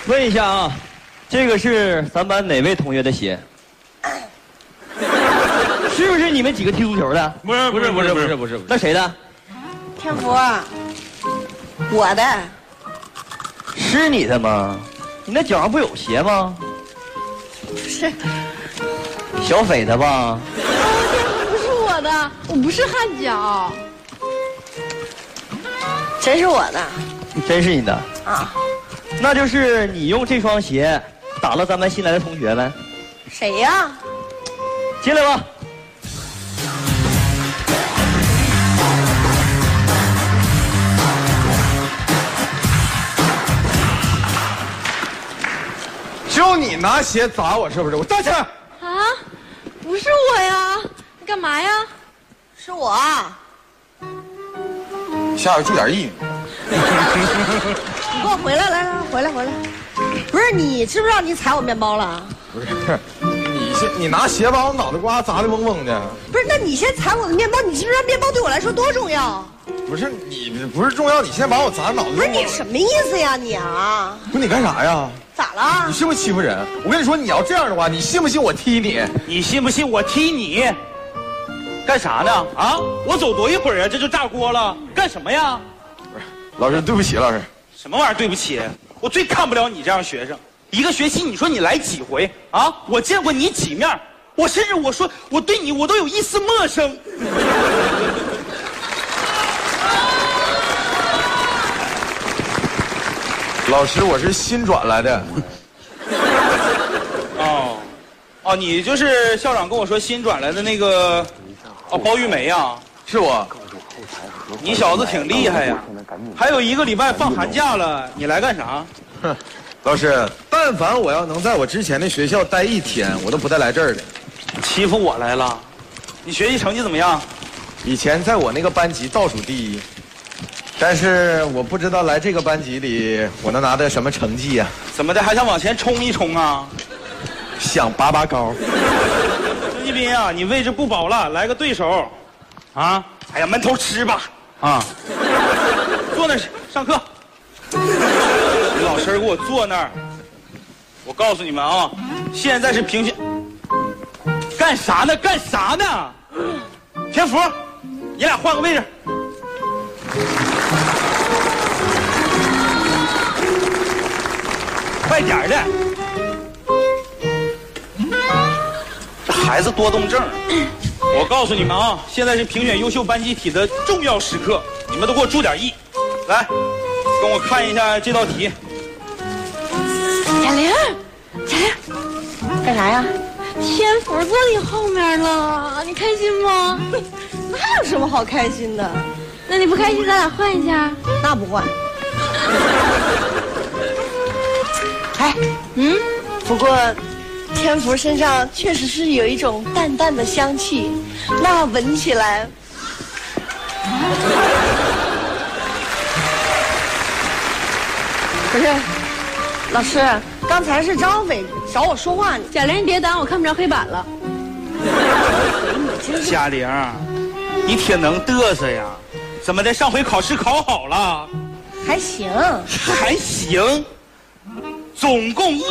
问一下啊，这个是咱班哪位同学的鞋？是不是你们几个踢足球的？ 不是。 那谁的？ 天福，我的。 是你的吗？你那脚上不有鞋吗？ 是。 小斐的吧？ 不是我的，我不是汗脚。 真是我的。 真是你的啊？ 那就是你用这双鞋打了咱们新来的同学呗？ 谁呀？ 进来吧。 就你拿鞋砸我是不是？我道歉。 啊，不是我呀，你干嘛呀？ 是我。 下回注点意。 你给我回来，来，回来。不是你知不知道你踩我面包了？ 不是，你拿鞋把我脑袋瓜砸得嗡嗡的。 不是，那你先踩我的面包，你知不知道面包对我来说多重要？ 不是你不是重要，你先把我砸脑袋。 不是你什么意思呀你啊？ 不是你干啥呀？ 咋了？ 你是不是欺负人？我跟你说，你要这样的话，你信不信我踢你？ 你信不信我踢你？干啥呢？啊！我走多一会儿啊，这就炸锅了，干什么呀？ 不是，老师对不起，老师。 什么玩意儿？对不起，我最看不了你这样学生。一个学期你说你来几回啊？我见过你几面？我甚至我说我对你我都有一丝陌生。 老师，我是新转来的。 哦，你就是校长跟我说新转来的那个，包玉梅呀？ 是我。 你小子挺厉害呀！还有1个礼拜放寒假了，你来干啥？ 哼，老师，但凡我要能在我之前的学校待1天，我都不带来这儿的。 欺负我来了？你学习成绩怎么样？ 以前在我那个班级倒数第1，但是我不知道来这个班级里我能拿到什么成绩呀？ 怎么的，还想往前冲一冲啊？ 想拔拔高。 孙继斌啊，你位置不保了，来个对手。啊！哎呀，闷头吃吧。啊！坐那儿上课。你老实给我坐那儿。我告诉你们啊，现在是评选。干啥呢？干啥呢？天福，你俩换个位置。快点儿的。这孩子多动症。我告诉你们啊，现在是评选优秀班集体的重要时刻，你们都给我注点意。来，跟我看一下这道题。 贾玲， 干啥呀？ 天福坐你后面了，你开心吗？ 那有什么好开心的？ 那你不开心，咱俩换一下。 那不换。哎，不过天福身上确实是有一种淡淡的香气，那闻起来。不是，老师，刚才是张伟找我说话呢。 贾玲，你别挡，我看不着黑板了。 贾玲，你挺能嘚瑟呀？怎么的？上回考试考好了？ 还行。 还行。总共